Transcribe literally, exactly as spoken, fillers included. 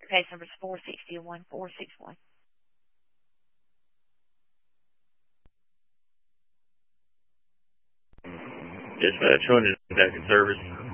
Case number is four six one four six one. Dispatch one, detective service.